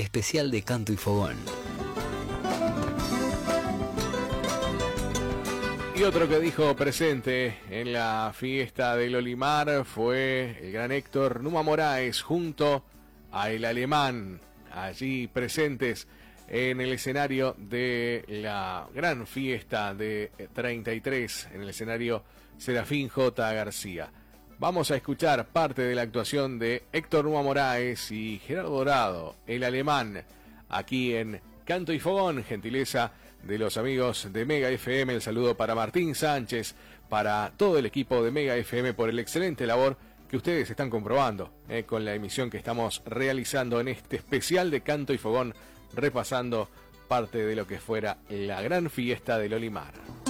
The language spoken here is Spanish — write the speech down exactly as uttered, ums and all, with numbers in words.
especial de Canto y Fogón. Y otro que dijo presente en la fiesta del Olimar fue el gran Héctor Numa Moraes junto a El Alemán, allí presentes en el escenario de la gran fiesta de treinta y tres, en el escenario Serafín J. García. Vamos a escuchar parte de la actuación de Héctor Numa Moraes y Gerardo Dorado, El Alemán, aquí en Canto y Fogón, gentileza de los amigos de Mega F M. El saludo para Martín Sánchez, para todo el equipo de Mega F M por el excelente labor que ustedes están comprobando eh, con la emisión que estamos realizando en este especial de Canto y Fogón, repasando parte de lo que fuera la gran fiesta del Olimar.